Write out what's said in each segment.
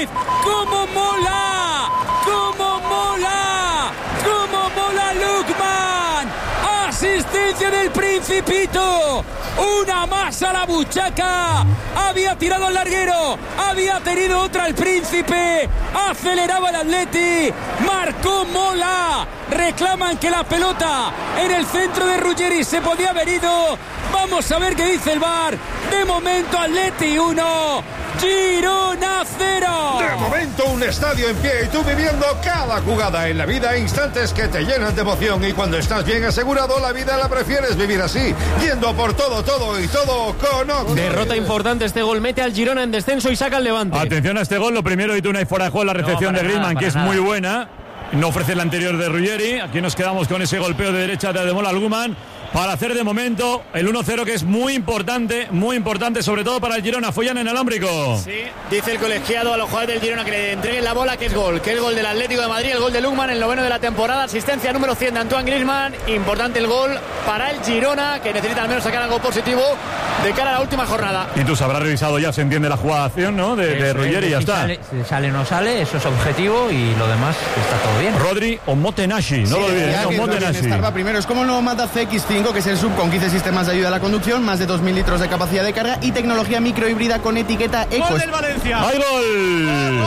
Madrid. ¡Cómo mola! ¡Cómo mola! ¡Cómo mola Lookman! Asistencia del Principito. Una más a la buchaca. Había tirado al larguero. Había tenido otra el Príncipe. Aceleraba el Atleti. Marcó Mola. Reclaman que la pelota en el centro de Ruggeri se podía haber ido. Vamos a ver qué dice el VAR. De momento Atleti 1, Girona 0. De momento un estadio en pie y tú viviendo cada jugada en la vida, instantes que te llenan de emoción, y cuando estás bien asegurado la vida la prefieres vivir así, yendo por todo y todo con Oxy. Derrota importante, este gol mete al Girona en descenso y saca al Levante. Atención a este gol, lo primero, Iturralde fuera de juego, la recepción de Griezmann, que es muy buena. No ofrece el anterior de Ruggeri. Aquí nos quedamos con ese golpeo de derecha de Ademola Lookman para hacer de momento el 1-0, que es muy importante, sobre todo para el Girona. Follan en alámbrico. Sí, dice el colegiado a los jugadores del Girona que le entreguen la bola, que es gol del Atlético de Madrid, el gol de Lookman, el 9º de la temporada, asistencia número 100 de Antoine Griezmann. Importante el gol para el Girona, que necesita al menos sacar algo positivo de cara a la última jornada. Y tú se habrás revisado ya, se entiende la jugación, ¿no? De Ruggeri, ya está. Sale o no sale, eso es objetivo, y lo demás está todo bien. Rodri o Motenashi, no lo olvides, Motenashi. Primero es como el nuevo Mazda CX-5, que es el sub con 15 sistemas de ayuda a la conducción, más de 2.000 litros de capacidad de carga y tecnología microhíbrida con etiqueta Eco. ¡Gol del Valencia! ¡Hay gol!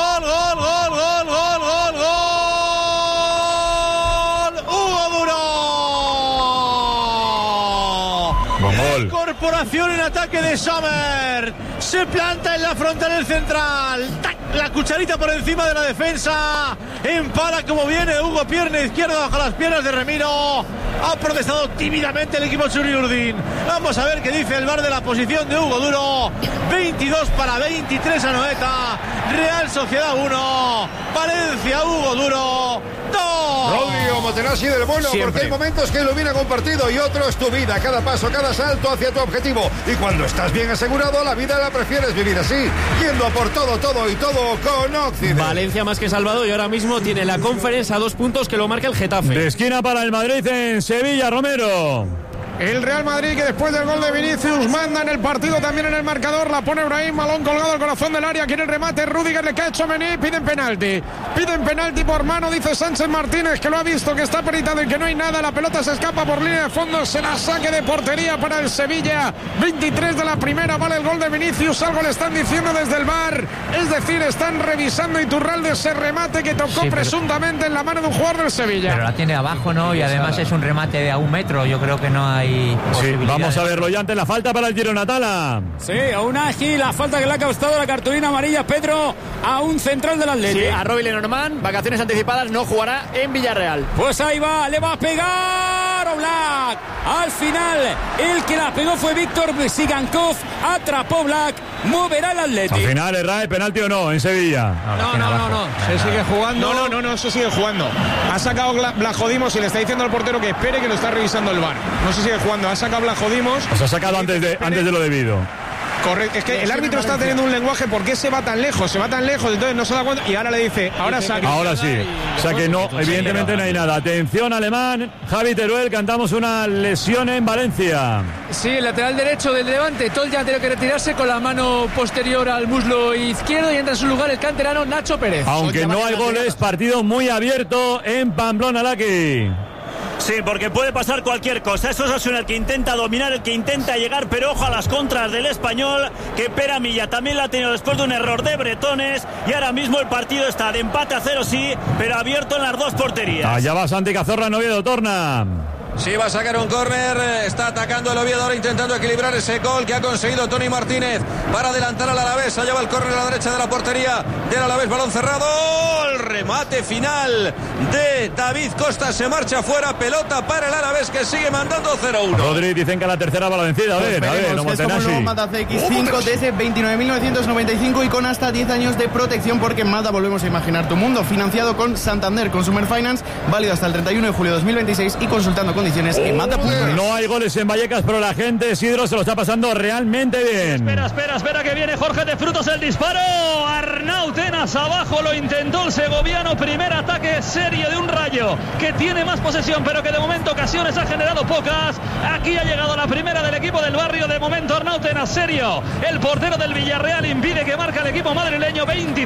¡Gol! ¡Hugo Duro! Buen gol. Incorporación en ataque de Sommer. Se planta en la frontal central. ¡Tac! La cucharita por encima de la defensa. Empala como viene Hugo, pierna izquierda bajo las piernas de Remiro. Ha protestado tímidamente el equipo Churiurdin. Vamos a ver qué dice el VAR de la posición de Hugo Duro. 22-23 a Noeta. Real Sociedad 1, Valencia Hugo Duro 2. Rodri o Motenashi del bueno, siempre. Porque hay momentos que ilumina compartido y otros tu vida, cada paso, cada salto hacia tu objetivo. Y cuando estás bien asegurado, la vida la prefieres vivir así, yendo por todo y todo con Oxy. Valencia más que salvado y ahora mismo tiene la Conference a 2 puntos que lo marca el Getafe. De esquina para el Madrid en Sevilla, Romero. El Real Madrid, que después del gol de Vinicius manda en el partido, también en el marcador. La pone Brahim, balón colgado al corazón del área. Quiere el remate, Rüdiger le cae Tchouaméni. Piden penalti por mano, dice Sánchez Martínez, que lo ha visto, que está peritado y que no hay nada. La pelota se escapa por línea de fondo, será saque de portería para el Sevilla. 23 de la primera, vale el gol de Vinicius. Algo le están diciendo desde el VAR, es decir, están revisando Iturralde ese remate que tocó presuntamente en la mano de un jugador del Sevilla. Pero la tiene abajo, ¿no? Y además es un remate de a 1 metro. Yo creo que no hay. Sí, vamos a verlo ya ante la falta para el Girona, Tala. Sí, a un ágil, la falta que le ha costado la cartulina amarilla Pedro a un central del Atlético. Sí, a Roby Lenormand, vacaciones anticipadas, no jugará en Villarreal. Pues ahí va, le va a pegar Oblak. Al final, el que la pegó fue Víctor Sigankov, atrapó Oblak, moverá el Atlético. Al final, ¿Errae penalti o no en Sevilla? No. Se sigue jugando. No se sigue jugando. Ha sacado Blajodimos y le está diciendo al portero que espere, que lo está revisando el VAR. No se sigue jugando. Ha sacado Blajodimos. Pues ha sacado antes de lo debido. Correcto, es que el árbitro está teniendo un lenguaje. ¿Por qué se va tan lejos? Entonces no se da cuenta. Y ahora le dice, ahora saca. Ahora sí. O sea que no, evidentemente no hay nada. Atención, Alemán. Javi Teruel, cantamos una lesión en Valencia. Sí, el lateral derecho del Levante. Tolja ha tenido que retirarse con la mano posterior al muslo izquierdo y entra en su lugar el canterano Nacho Pérez. Aunque no hay goles, partido muy abierto en Pamplona, Laki. Sí, porque puede pasar cualquier cosa. Eso es Osasuna el que intenta dominar, el que intenta llegar, pero ojo a las contras del Español, que Pera Milla también la ha tenido después de un error de Bretones, y ahora mismo el partido está de empate a 0, sí, pero abierto en las 2 porterías. Allá va Santi Cazorla, Oviedo, torna. Sí, va a sacar un córner, está atacando el Oviedo ahora intentando equilibrar ese gol que ha conseguido Tony Martínez para adelantar al Alavés. Lleva el córner a la derecha de la portería del Alavés, balón cerrado, el remate final de David Costa, se marcha fuera, pelota para el Alavés que sigue mandando 0-1. Rodri, dicen que la tercera va la vencida, a ver, no es como el nuevo Mazda CX-5 desde 29.995 y con hasta 10 años de protección, porque en Mazda volvemos a imaginar tu mundo, financiado con Santander Consumer Finance, válido hasta el 31 de julio de 2026 y consultando condiciones en Mazda.es. No hay goles en Vallecas, pero la gente, Isidro, se lo está pasando realmente bien. Espera que viene Jorge de Frutos, el disparo. Arnau Tenas abajo, lo intentó el segoviano, primer ataque serio de un Rayo que tiene más posesión, pero que de momento ocasiones ha generado pocas. Aquí ha llegado la primera del equipo del barrio, de momento Arnau Tenas serio. El portero del Villarreal impide que marque el equipo madrileño. 20